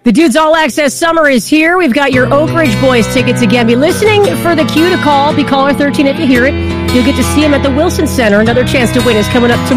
The Dudes All Access Summer is here. We've got your Oak Ridge Boys tickets again. Be listening for the cue to call. Be caller 13 if you hear it. You'll get to see them at the Wilson Center. Another chance to win is coming up tomorrow.